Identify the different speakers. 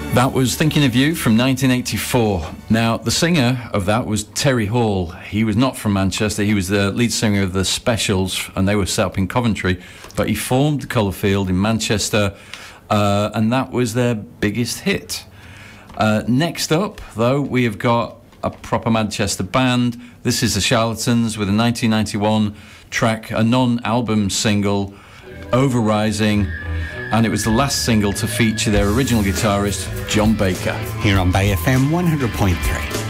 Speaker 1: That was Thinking of You from 1984. Now, the singer of that was Terry Hall. He was not from Manchester. He was the lead singer of the Specials, and they were set up in Coventry. But he formed Colourfield in Manchester, and that was their biggest hit. Next up, though, we have got a proper Manchester band. This is the Charlatans with a 1991 track, a non-album single, Over Rising. And it was the last single to feature their original guitarist, John Baker.
Speaker 2: Here on Bay FM 100.3.